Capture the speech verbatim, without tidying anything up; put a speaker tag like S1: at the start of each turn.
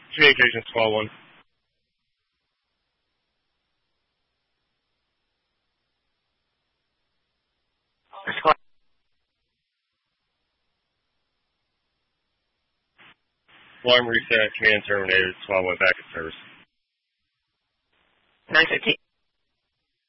S1: Communications twelve one. Alarm reset, command terminated, twelve one back at service.
S2: nine fifteen.